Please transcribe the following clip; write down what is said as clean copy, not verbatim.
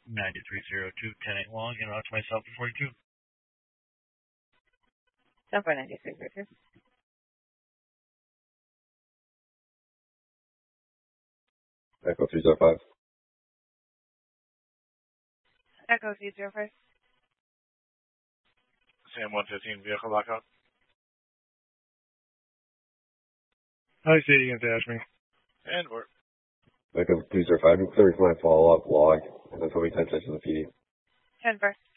9302, 10-8 long, and out to myself for 42. 7.93. Echo 305. Echo 305. Sam 115, vehicle lockout. Hi, Sadie against Ashby. And we're Echo 305, clearing for my follow-up log, and then put me 10 to the PD. 10 first.